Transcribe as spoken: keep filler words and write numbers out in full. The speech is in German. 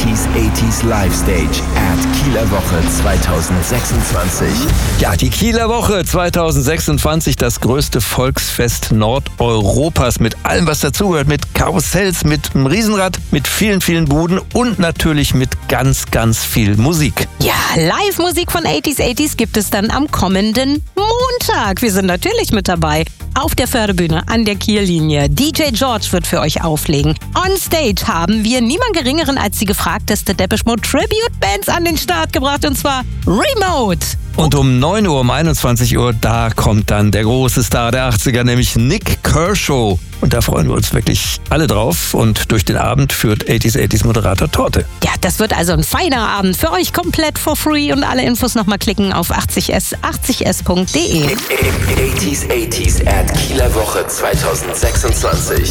achtziger achtziger Live Stage at Kieler Woche zweitausendsechsundzwanzig. Ja, die Kieler Woche zweitausendsechsundzwanzig, das größte Volksfest Nordeuropas mit allem, was dazugehört, mit Karussells, mit einem Riesenrad, mit vielen, vielen Buden und natürlich mit ganz, ganz viel Musik. Ja, Live-Musik von achtziger achtziger gibt es dann am kommenden Montag. Wir sind natürlich mit dabei. Auf der Förderbühne an der Kiellinie. D J George wird für euch auflegen. On Stage haben wir niemand Geringeren als die gefragteste Depeche Mode Tribute Bands an den Start gebracht, und zwar Remote. Und um neun Uhr, um einundzwanzig Uhr, da kommt dann der große Star der achtziger, nämlich Nik Kershaw. Und da freuen wir uns wirklich alle drauf. Und durch den Abend führt achtziger achtziger Moderator Torte. Ja, das wird also ein feiner Abend für euch, komplett for free. Und alle Infos nochmal klicken auf achtzig s, achtzig s punkt de. achtziger achtziger at Kieler Woche zweitausendsechsundzwanzig.